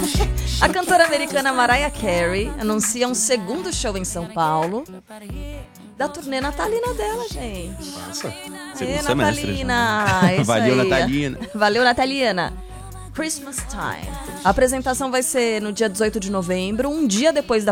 A cantora americana Mariah Carey anuncia um segundo show em São Paulo da turnê natalina dela, gente. Nossa, segundo semestre. Natalina! Isso Valeu, aí. Natalina. Valeu, Natalina. Christmas Time. A apresentação vai ser no dia 18 de novembro, um dia depois da